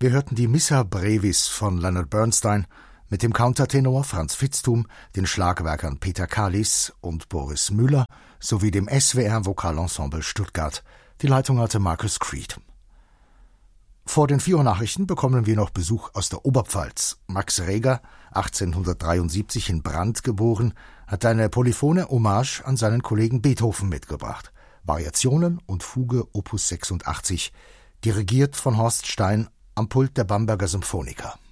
Wir hörten die Missa Brevis von Leonard Bernstein mit dem Countertenor Franz Vitzthum, den Schlagwerkern Peter Kalis und Boris Müller sowie dem SWR Vokalensemble Stuttgart. Die Leitung hatte Marcus Creed. Vor den 4 Uhr Nachrichten bekommen wir noch Besuch aus der Oberpfalz. Max Reger, 1873 in Brand geboren, hat eine polyphone Hommage an seinen Kollegen Beethoven mitgebracht. Variationen und Fuge Opus 86, dirigiert von Horst Stein am Pult der Bamberger Symphoniker.